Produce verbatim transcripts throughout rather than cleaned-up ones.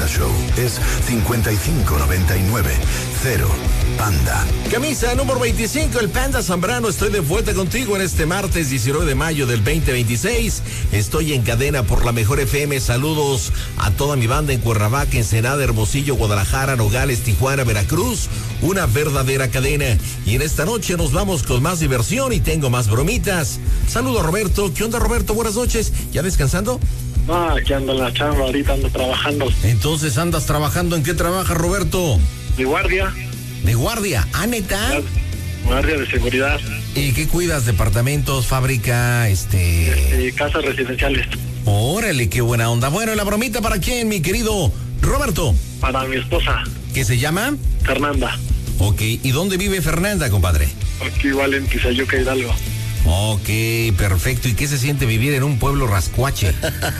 Panda Show es cincuenta y cinco noventa y nueve cero Panda. Camisa número veinticinco, el Panda Zambrano. Estoy de vuelta contigo en este martes diecinueve de mayo del veinte veintiséis. Estoy en cadena por la Mejor F M. Saludos a toda mi banda en Cuernavaca, Ensenada, Hermosillo, Guadalajara, Nogales, Tijuana, Veracruz. Una verdadera cadena. Y en esta noche nos vamos con más diversión y tengo más bromitas. Saludo a Roberto. ¿Qué onda, Roberto? Buenas noches. ¿Ya descansando? No, aquí ando en la chamba, ahorita ando trabajando. Entonces, ¿andas trabajando? ¿En qué trabajas, Roberto? De guardia. ¿De guardia? ¿Ah, neta? Guardia de seguridad. ¿Y qué cuidas? ¿Departamentos, fábrica, este...? este casas residenciales. Órale, qué buena onda. Bueno, ¿la bromita para quién, mi querido Roberto? Para mi esposa. ¿Qué se llama? Fernanda. Ok, ¿y dónde vive Fernanda, compadre? Aquí igual en Tizayuca, Hidalgo. Ok, perfecto. ¿Y qué se siente vivir en un pueblo rascuache?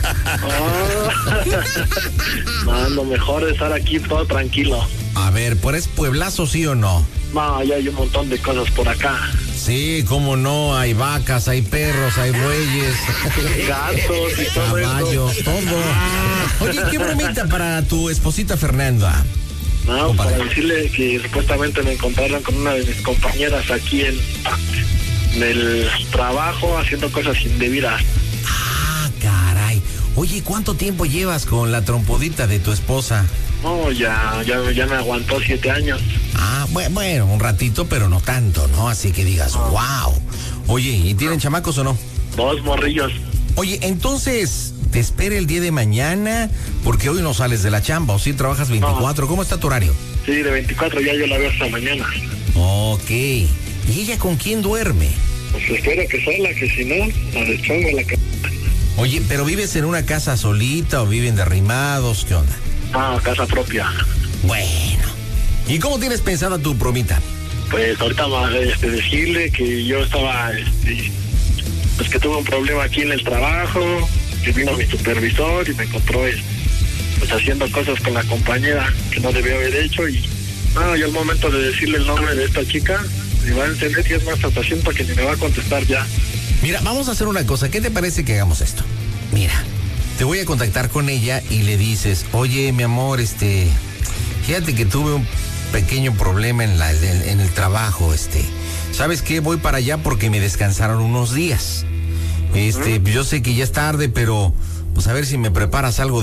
Oh. No, lo mejor es estar aquí todo tranquilo. A ver, ¿por es pueblazo, sí o no? No, ya hay un montón de cosas por acá. Sí, cómo no, hay vacas, hay perros, hay bueyes, gatos y todo caballos, eso. todo. Oye, ¿qué bromita para tu esposita Fernanda? No, compadre, para decirle que supuestamente me encontraron con una de mis compañeras aquí en, en el trabajo haciendo cosas indebidas. Ah, caray. Oye, ¿cuánto tiempo llevas con la trompudita de tu esposa? No, ya, ya, ya me aguantó siete años. Ah, bueno, bueno, un ratito, pero no tanto, ¿no? Así que digas, no. Wow. Oye, ¿y tienen chamacos o no? Dos morrillos. Oye, entonces, ¿te espera el día de mañana? Porque hoy no sales de la chamba, ¿o sí trabajas veinticuatro? No. ¿Cómo está tu horario? Sí, de veinticuatro, ya yo la veo hasta mañana. Ok. ¿Y ella con quién duerme? Pues espero que sola, que si no, la deschongo la casa. Oye, ¿pero vives en una casa solita o viven derrimados? ¿Qué onda? Ah, casa propia. Bueno. ¿Y cómo tienes pensada tu bromita? Pues ahorita este, decirle que yo estaba, este, pues que tuve un problema aquí en el trabajo, que vino mi supervisor y me encontró este, pues haciendo cosas con la compañera que no debía haber hecho y no, y al momento de decirle el nombre de esta chica, me va a encender y es más hasta siento que ni me va a contestar ya. Mira, vamos a hacer una cosa. ¿Qué te parece que hagamos esto? Mira, te voy a contactar con ella y le dices, oye, mi amor, este, fíjate que tuve un pequeño problema en, la, en, en el trabajo, este, ¿sabes qué? Voy para allá porque me descansaron unos días. Este, ¿Mm? Yo sé que ya es tarde, pero pues a ver si me preparas algo de